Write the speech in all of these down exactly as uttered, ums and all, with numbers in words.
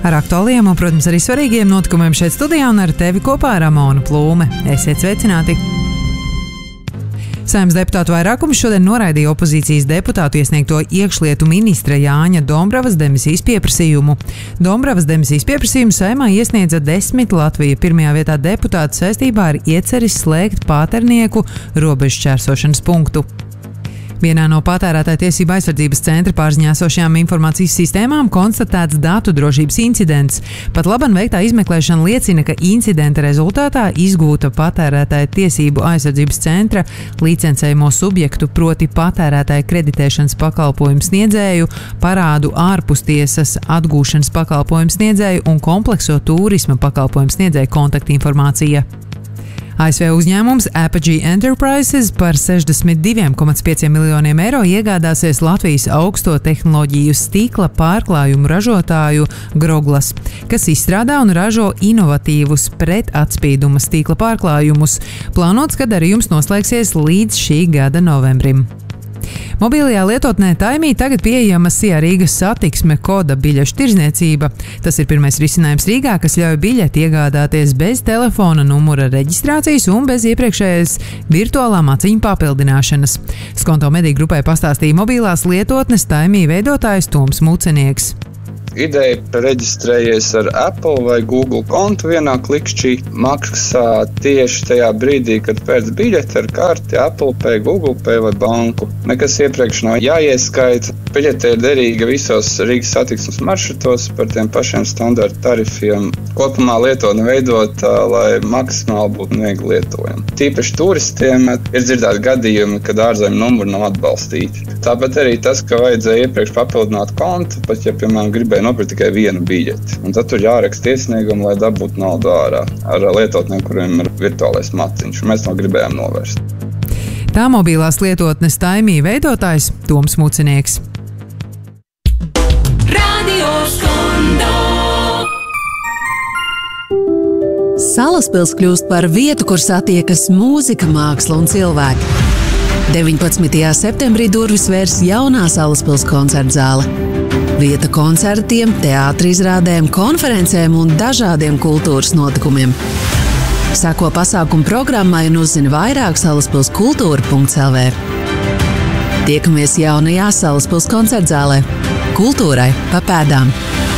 Ar aktuāliem un, protams, arī svarīgiem notikumiem šeit studijā un ar tevi kopā Ramona Plūme. Esiet sveicināti! Saeimas deputātu vairākums šodien noraidīja opozīcijas deputātu iesniegto iekšlietu ministra Jāņa Dombravas demisijas pieprasījumu. Dombravas demisijas pieprasījumu Saeimā iesniedza desmit Latvija pirmajā vietā deputāti saistībā ar ieceri slēgt Pāternieku robežšķērsošanas punktu. Vienā no Patērētāju tiesību aizsardzības centra pārziņā esošajām informācijas sistēmām konstatēts datu drošības incidents. Pat laban veiktā izmeklēšana liecina, ka incidenta rezultātā izgūta Patērētāju tiesību aizsardzības centra licencējumu subjektu, proti patērētāju kreditēšanas pakalpojumu sniedzēju, parādu ārpustiesas atgūšanas pakalpojumu sniedzēju un komplekso turisma pakalpojumu sniedzēju kontaktinformācija. A S V uzņēmums Apogee Enterprises par sešdesmit diviem komats pieciem miljoniem eiro iegādāsies Latvijas augsto tehnoloģiju stikla pārklājumu ražotāju Groglas, kas izstrādā un ražo inovatīvus pretatspīduma stikla pārklājumus. Plānots, ka darījums noslēgsies līdz šī gada novembrim. Mobilajā lietotnē Taimī tagad pieejama Sijā Rīgas satiksme koda biļešu tirdzniecība. Tas ir pirmais risinājums Rīgā, kas ļauj biļeti iegādāties bez telefona numura reģistrācijas un bez iepriekšējās virtuālā maciņu papildināšanas. Skonto mediju grupai pastāstīja mobilās lietotnes Taimī veidotājs Toms Mucenieks. Ideja reģistrējies ar Apple vai Google kontu vienā klikšķī, maksā tieši tajā brīdī, kad pēc biļeti ar karti Apple Pay, Google Pay vai banku. Nekas iepriekš nav jāieskaita. Biļete ir derīga visos Rīgas satiksmes maršrutos par tiem pašiem standarta tarifiem. Kopumā lietotne veidota, lai maksimāli būtu viegli lietojama. Tīpaši turistiem ir dzirdēti gadījumi, kad ārzemju numuri nav atbalstīti. Tāpat arī tas, ka vajadzēja iepriekš papildināt kontu, pat ja, piemēram, gribēja nopirkt tikai vienu biļeti. Un tad tur jāraksta iesniegumu, lai dabūtu naudu ārā ar lietotnēm, kuriem ir virtuālais maciņš. Mēs to gribējām novērst. Tā mobilās lietotnes Taimī veidotājs Toms Mucenieks. Salaspils kļūst par vietu, kur satiekas mūzika, māksla un cilvēki. deviņpadsmitajā septembrī durvis vērs jaunā Salaspils koncertzāle. Vieta koncertiem, teātra izrādēm, konferencēm un dažādiem kultūras notikumiem. Sako pasākumu programmai un uzzini vairāk salaspils kultūra punkts L V. Tiekamies jaunajā Salaspils koncertzālē. Kultūrai pa pēdām.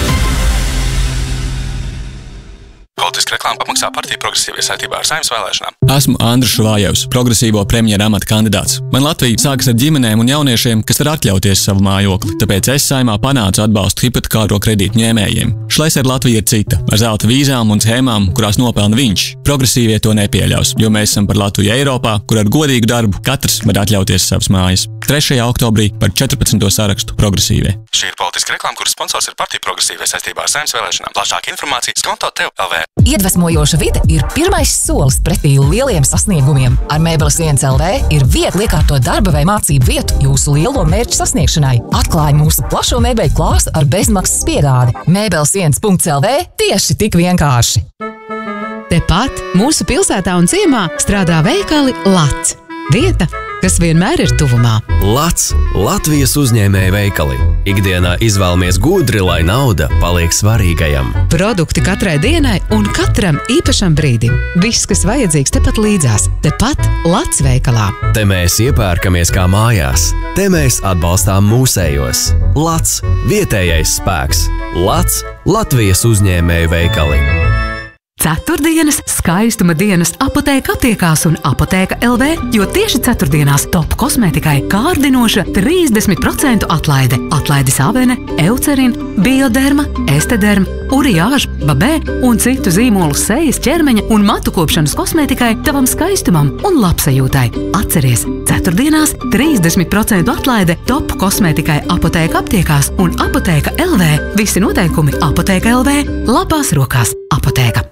Politiska reklāma apmaksā partiju Progresīvie saistībā ar Saeimas vēlēšanām. Esmu Andris Šuvājevs, progresīvo premjera amata kandidāts. Man Latvija sākas ar ģimenēm un jauniešiem, kas var atļauties savu mājokli, tāpēc es Saeimā panācu atbalstu hipotekāro kredītu ņēmējiem. Šlesera Latvija ir cita, ar zelta vīzām un schēmām, kurās nopelna viņš. Progresīvie to nepieļaus, jo mēs esam par Latviju Eiropā, kur ar godīgu darbu katrs var atļauties savas mājas. trešajā oktobrī par četrpadsmito sarakstu Progresīvie. Šī ir politiska reklāma, kuras sponsors ir partija Progresīvie saistībā ar Saeimas vēlēšanām. Plašāka informācija Skonto tev L V. Iedvesmojoša vide ir pirmais solis pretī lieliem sasniegumiem. Ar Mēbeles viens L V ir viegli iekārtot darba vai mācību vietu jūsu lielo mērķu sasniegšanai. Atklāj mūsu plašo mēbeļu klāstu ar bezmaksas piegādi. Mēbeles viens punkts L V tieši tik vienkārši. Tepat mūsu pilsētā un ciemā strādā veikali Lats. Vieta, kas vienmēr ir tuvumā. Lats – Latvijas uzņēmēja veikali. Ikdienā izvēlamies gudri, lai nauda paliek svarīgajam. Produkti katrai dienai un katram īpašam brīdim. Viss, kas vajadzīgs tepat līdzās. Tepat Lats veikalā. Te mēs iepērkamies kā mājās. Te mēs atbalstām mūsējos. Lats – vietējais spēks. Lats – Latvijas uzņēmēja veikali. Ceturtdienas skaistuma dienas apotēka aptiekās un apotēka L V, jo tieši ceturtdienās top kosmētikai kārdinoša trīsdesmit procentu atlaide. Atlaide Savene, Eucerin, Bioderma, Estederma, Uriāž, Babē un citu zīmolu sejas, ķermeņa un matu kopšanas kosmētikai tavam skaistumam un labsajūtai. Atceries, ceturtdienās trīsdesmit procentu atlaide top kosmētikai apotēka aptiekās un apotēka L V. Visi noteikumi apotēka L V. Labās rokās apotēka.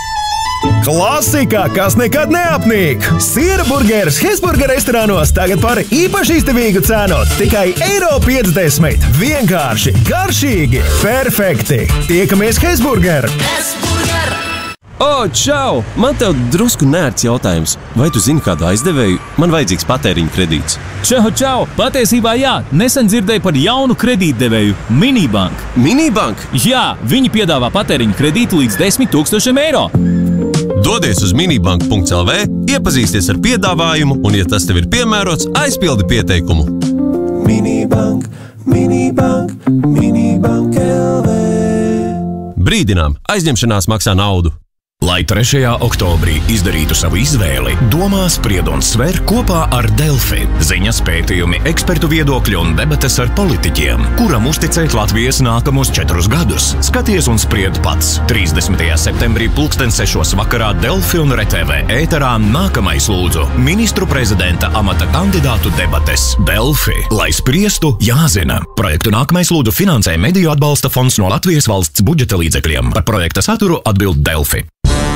Klasika, kas nekad neapnīk! Siera burgeris Hesburger restorānos tagad par īpaši izdevīgu cenu. Tikai eiro piecdesmit. Vienkārši, garšīgi, perfekti! Tiekamies Hesburger! Hesburger! O, čau! Man tev drusku nērts jautājums. Vai tu zini kādu aizdevēju? Man vajadzīgs patēriņa kredīts. Čau, čau! Patiesībā jā, nesen dzirdēju par jaunu kredītdevēju – Minibank. Minibank? Jā, viņi piedāvā patēriņa kredītu līdz desmit tūkstošiem eiro. Dodies uz minibank punkts el vē, iepazīsties ar piedāvājumu un, ja tas tev ir piemērots, aizpildi pieteikumu. Minibank, Minibank, Minibank el vē. Brīdinām, aizņemšanās maksā naudu. Lai trešajā oktobrī izdarītu savu izvēli, domā, spried un sver kopā ar Delfi. Ziņas, pētījumi, ekspertu viedokļi un debates ar politiķiem, kuram uzticēt Latvijas nākamos četrus gadus. Skaties un spried pats. trīsdesmitajā septembrī pulksten sešos vakarā Delfi un R T V ēterā nākamais lūdzu ministru prezidenta amata kandidātu debates. Delfi, lai spriestu, jāzina. Projektu nākamais lūdzu finansē Mediju atbalsta fonds no Latvijas valsts budžeta līdzekļiem. Par projekta saturu atbild Delfi.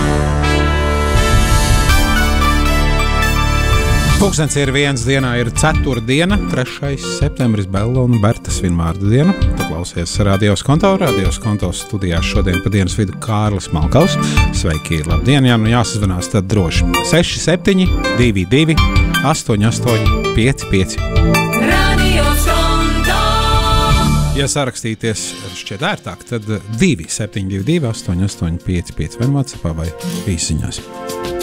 Pūkstens ir viens dienā, ir ceturtdiena, trešais septembris, Bella un Berta svin vārdu dienu. Tu klausies Radios Konto, Radios Konto studijā šodien pa dienas vidu Kārlis Malkaus. Sveiki, labdien, jā, nu jāsazvanās tad droši. seši septiņi divi divi astoņi astoņi pieci pieci. Radios Konto! Ja sarakstīties šķiet ērtāk, tad divi septiņi divi divi astoņi astoņi pieci pieci vai WhatsAppā vai īsiņās.